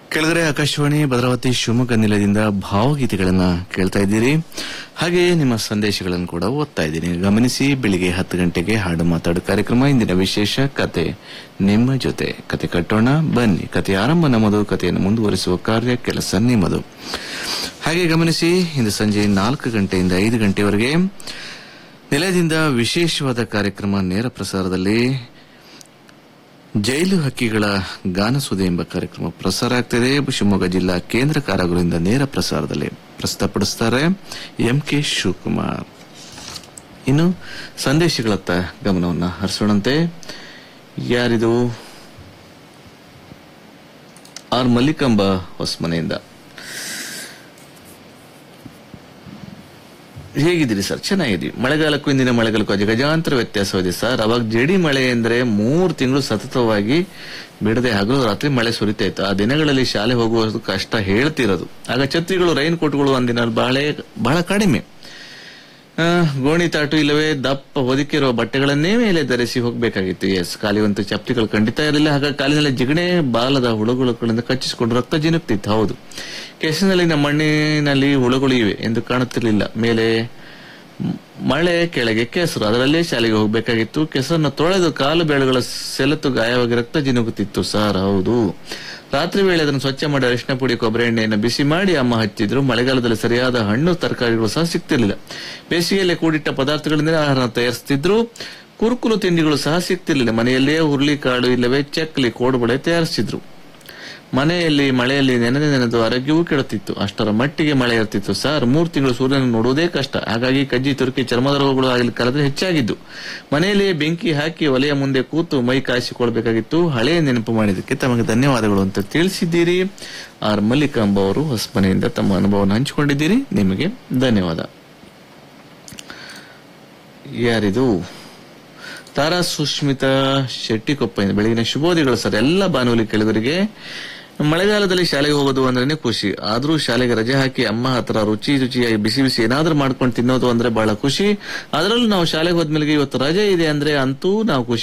ಕೆಳಗರೆ ಆಕಾಶವಾಣಿ ಭದ್ರಾವತಿ ಶಿವಮೊಗ್ಗ ನಿಲಯದಿಂದ ಭಾವಗೀತೆಗಳನ್ನ ಕೇಳ್ತಾ ಇದ್ದೀರಿ. ಹಾಗೆ ನಿಮ್ಮ ಸಂದೇಶಗಳನ್ನು ಕೂಡ ಓದ್ತಾ ಇದ್ದೀನಿ. ಗಮನಿಸಿ, ಬೆಳಿಗ್ಗೆ 10 ಗಂಟೆಗೆ ಹಾಡು ಮಾತಾಡು ಕಾರ್ಯಕ್ರಮ. ಇಂದಿನ ವಿಶೇಷ ಕತೆ ನಿಮ್ಮ ಜೊತೆ. ಕತೆ ಕಟ್ಟೋಣ ಬನ್ನಿ. ಕತೆ ಆರಂಭ ನಮ್ಮದು, ಕತೆಯನ್ನು ಮುಂದುವರಿಸುವ ಕಾರ್ಯ ಕೆಲಸ ನಿಮ್ಮದು. ಹಾಗೆ ಗಮನಿಸಿ, ಇಂದು ಸಂಜೆ 4 ಗಂಟೆಯಿಂದ 5 ಗಂಟೆವರೆಗೆ ನಿಲಯದಿಂದ ವಿಶೇಷವಾದ ಕಾರ್ಯಕ್ರಮ ನೇರ ಪ್ರಸಾರದಲ್ಲಿ ಜೈಲು ಹಕ್ಕಿಗಳ ಗಾನಸುದೆ ಎಂಬ ಕಾರ್ಯಕ್ರಮ ಪ್ರಸಾರ ಆಗ್ತಿದೆ. ಶಿವಮೊಗ್ಗ ಜಿಲ್ಲಾ ಕೇಂದ್ರ ಕಾರಾಗೃಹದಿಂದ ನೇರ ಪ್ರಸಾರದಲ್ಲಿ ಪ್ರಸ್ತುತಪಡಿಸುತ್ತಾರೆ MK ಶಿವಕುಮಾರ್. ಇನ್ನು ಸಂದೇಶಗಳತ್ತ ಗಮನವನ್ನ ಹರಿಸೋಣಂತೆ. ಯಾರಿದು? ಆರ್ ಮಲ್ಲಿಕಾಂಬ ಹೊಸಮನೆಯಿಂದ. ಹೇಗಿದ್ದೀರಿ ಸರ್? ಚೆನ್ನಾಗಿದ್ದೀವಿ. ಮಳೆಗಾಲಕ್ಕೂ ಇಂದಿನ ಮಳೆಗಾಲಕ್ಕೂ ಗಜಾಂತರ ವ್ಯತ್ಯಾಸವಿದೆ ಸರ್. ಅವಾಗ ಜಡಿ ಮಳೆ ಎಂದರೆ 3 ತಿಂಗಳು ಸತತವಾಗಿ ಬಿಡದೆ ಹಗಲು ರಾತ್ರಿ ಮಳೆ ಸುರಿತಾ ಇತ್ತು. ಆ ದಿನಗಳಲ್ಲಿ ಶಾಲೆ ಹೋಗುವುದು ಕಷ್ಟ ಹೇಳ್ತಿರೋದು. ಆಗ ಛತ್ರಿಗಳು, ರೈನ್ ಕೋಟ್ಗಳು ಒಂದಿನ ಬಹಳ ಕಡಿಮೆ. ಗೋಣಿ ತಾಟು ಇಲ್ಲವೇ ದಪ್ಪ ಹೊದಿಕಿರುವ ಬಟ್ಟೆಗಳನ್ನೇ ಮೇಲೆ ಧರಿಸಿ ಹೋಗಬೇಕಾಗಿತ್ತು. ಎಸ್, ಕಾಲಿವಂತ ಚಪ್ಪಲಿಗಳು ಖಂಡಿತ ಇರಲಿಲ್ಲ. ಹಾಗಾಗಿ ಕಾಲಿನಲ್ಲಿ ಜಿಗಣೆ ಬಾಲದ ಹುಳುಗಳಿಂದ ಕಚ್ಚಿಸಿಕೊಂಡು ರಕ್ತ ಜಿನುಕ್ತಿತ್ತು. ಹೌದು, ಕೆಸರಿನಲ್ಲಿನ ಮಣ್ಣಿನಲ್ಲಿ ಹುಳುಗಳು ಇವೆ ಎಂದು ಕಾಣುತ್ತಿರಲಿಲ್ಲ. ಮೇಲೆ ಮಳೆ, ಕೆಳಗೆ ಕೆಸರು. ಅದರಲ್ಲೇ ಶಾಲೆಗೆ ಹೋಗಬೇಕಾಗಿತ್ತು. ಕೆಸರನ್ನು ತೊಳೆದು ಕಾಲು ಬೆರಳುಗಳ ಸೆಲೆತು ಗಾಯವಾಗಿ ರಕ್ತ ಜಿನುಗುತ್ತಿತ್ತು ಸರ್. ಹೌದು, ರಾತ್ರಿ ವೇಳೆ ಅದನ್ನು ಸ್ವಚ್ಛ ಮಾಡಿ ಅರಿಶಿನ ಪುಡಿ, ಕೊಬ್ಬರಿ ಎಣ್ಣೆಯನ್ನು ಬಿಸಿ ಮಾಡಿ ಅಮ್ಮ ಹಚ್ಚಿದ್ರು. ಮಳೆಗಾಲದಲ್ಲಿ ಸರಿಯಾದ ಹಣ್ಣು ತರಕಾರಿಗಳು ಸಹ ಸಿಗ್ತಿರ್ಲಿಲ್ಲ. ಬೇಸಿಗೆಯಲ್ಲಿ ಕೂಡಿಟ್ಟ ಪದಾರ್ಥಗಳಿಂದ ಆಹಾರ ತಯಾರಿಸುತ್ತಿದ್ರು. ಕುರುಕುಲು ತಿಂಡಿಗಳು ಸಹ ಸಿಗ್ತಿರ್ಲಿಲ್ಲ. ಮನೆಯಲ್ಲೇ ಹುರುಳಿಕಾಳು ಇಲ್ಲವೇ ಚಕ್ಲಿ, ಕೋಡುಬಳೆ ತಯಾರಿಸಿದ್ರು. ಮನೆಯಲ್ಲಿ ಮಳೆಯಲ್ಲಿ ನೆನೆದು ಆರೋಗ್ಯವೂ ಕೆಡುತ್ತಿತ್ತು. ಅಷ್ಟರ ಮಟ್ಟಿಗೆ ಮಳೆ ಇರ್ತಿತ್ತು ಸರ್. 3 ತಿಂಗಳು ಸೂರ್ಯನ ನೋಡುವುದೇ ಕಷ್ಟ. ಹಾಗಾಗಿ ಕಜ್ಜಿ, ತುರುಕಿ, ಚರ್ಮದ ರೋಗಗಳು ಆಗಲಿ ಕಳೆದ್ರೆ ಹೆಚ್ಚಾಗಿದ್ದು. ಮನೆಯಲ್ಲಿ ಬೆಂಕಿ ಹಾಕಿ ಒಲೆಯ ಮುಂದೆ ಕೂತು ಮೈ ಕಾಯಿಸಿಕೊಳ್ಬೇಕಾಗಿತ್ತು. ಹಳೆಯ ನೆನಪು ಮಾಡಿದಕ್ಕೆ ತಮಗೆ ಧನ್ಯವಾದಗಳು ಅಂತ ತಿಳಿಸಿದ್ದೀರಿ. ಆರ್ ಮಲ್ಲಿಕಾಂಬ ಅವರು ಹೊಸಮನೆಯಿಂದ ತಮ್ಮ ಅನುಭವವನ್ನು ಹಂಚಿಕೊಂಡಿದ್ದೀರಿ. ನಿಮಗೆ ಧನ್ಯವಾದ. ಯಾರಿದು? ತಾರಾ ಸುಷ್ಮಿತಾ ಶೆಟ್ಟಿಕೊಪ್ಪ. ಬೆಳಗಿನ ಶುಭೋದಯಗಳು ಸರ್. ಎಲ್ಲ ಬಾನುಲಿ ಕೇಳುಗರಿಗೆ. ಮಳೆಗಾಲದಲ್ಲಿ ಶಾಲೆಗೆ ಹೋಗೋದು ಅಂದ್ರೆ ಖುಷಿ. ಆದ್ರೂ ಶಾಲೆಗೆ ರಜೆ ಹಾಕಿ ಅಮ್ಮ ಹತ್ರ ರುಚಿಯಾಗಿ ಬಿಸಿ ಬಿಸಿ ಏನಾದ್ರೂ ಮಾಡ್ಕೊಂಡು ತಿನ್ನೋದು ಅಂದ್ರೆ ಬಹಳ ಖುಷಿ. ಅದರಲ್ಲೂ ನಾವು ಶಾಲೆಗೆ ಹೋದ್ಮೇಲೆ ಇವತ್ತು ರಜೆ ಇದೆ ಅಂದ್ರೆ ಅಂತೂ ನಾವು ಖುಷಿ